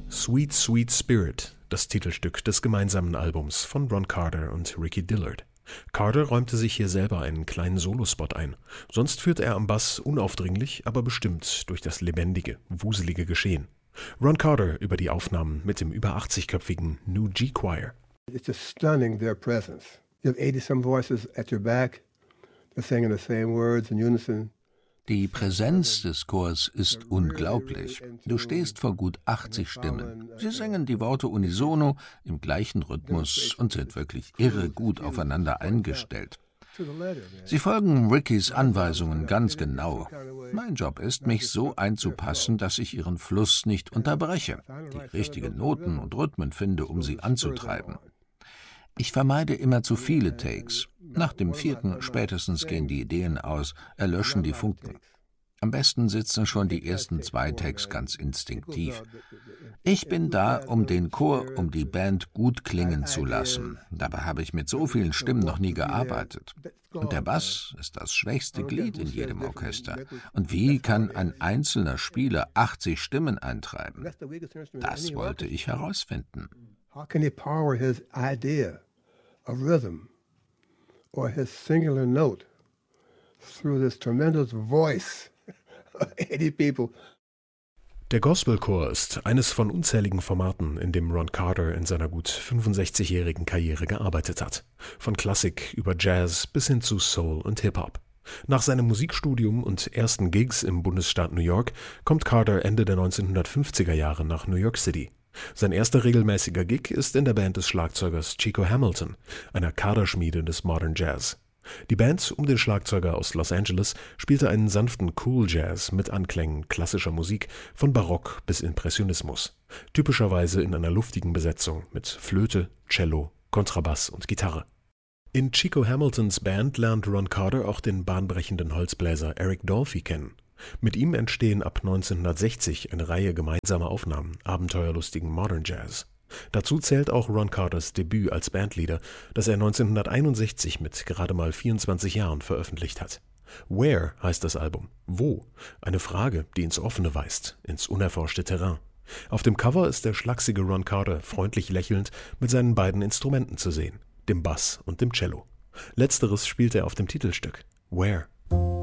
Sweet Sweet Spirit, das Titelstück des gemeinsamen Albums von Ron Carter und Ricky Dillard. Carter räumte sich hier selber einen kleinen Solospot ein. Sonst führt er am Bass unaufdringlich, aber bestimmt durch das lebendige, wuselige Geschehen. Ron Carter über die Aufnahmen mit dem über 80-köpfigen New G Choir. It's just stunning, their presence. You have 80-some voices at your back. They're singing the same words in unison. Die Präsenz des Chors ist unglaublich. Du stehst vor gut 80 Stimmen. Sie singen die Worte unisono, im gleichen Rhythmus und sind wirklich irre gut aufeinander eingestellt. Sie folgen Rickys Anweisungen ganz genau. Mein Job ist, mich so einzupassen, dass ich ihren Fluss nicht unterbreche, die richtigen Noten und Rhythmen finde, um sie anzutreiben. Ich vermeide immer zu viele Takes. Nach dem 4. spätestens gehen die Ideen aus, erlöschen die Funken. Am besten sitzen schon die ersten 2 Takes ganz instinktiv. Ich bin da, um den Chor, um die Band gut klingen zu lassen. Dabei habe ich mit so vielen Stimmen noch nie gearbeitet. Und der Bass ist das schwächste Glied in jedem Orchester. Und wie kann ein einzelner Spieler 80 Stimmen eintreiben? Das wollte ich herausfinden. How can he power his idea of rhythm or his singular note through this tremendous voice of 80 people? Der Gospelchor ist eines von unzähligen Formaten, in dem Ron Carter in seiner gut 65-jährigen Karriere gearbeitet hat. Von Klassik über Jazz bis hin zu Soul und Hip-Hop. Nach seinem Musikstudium und ersten Gigs im Bundesstaat New York kommt Carter Ende der 1950er Jahre nach New York City. Sein erster regelmäßiger Gig ist in der Band des Schlagzeugers Chico Hamilton, einer Kaderschmiede des Modern Jazz. Die Band um den Schlagzeuger aus Los Angeles spielte einen sanften Cool Jazz mit Anklängen klassischer Musik von Barock bis Impressionismus, typischerweise in einer luftigen Besetzung mit Flöte, Cello, Kontrabass und Gitarre. In Chico Hamiltons Band lernt Ron Carter auch den bahnbrechenden Holzbläser Eric Dolphy kennen. Mit ihm entstehen ab 1960 eine Reihe gemeinsamer Aufnahmen abenteuerlustigen Modern Jazz. Dazu zählt auch Ron Carters Debüt als Bandleader, das er 1961 mit gerade mal 24 Jahren veröffentlicht hat. Where heißt das Album. Wo? Eine Frage, die ins Offene weist, ins unerforschte Terrain. Auf dem Cover ist der schlachsige Ron Carter freundlich lächelnd mit seinen beiden Instrumenten zu sehen, dem Bass und dem Cello. Letzteres spielt er auf dem Titelstück. Where?